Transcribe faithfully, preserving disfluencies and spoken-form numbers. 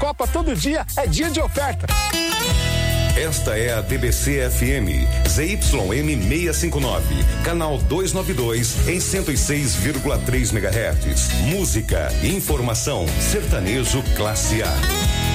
Copa todo dia é dia de oferta. Esta é a D B C F M, Z Y M seiscentos e cinquenta e nove, canal duzentos e noventa e dois, em cento e seis vírgula três megahertz. Música, informação, sertanejo classe A.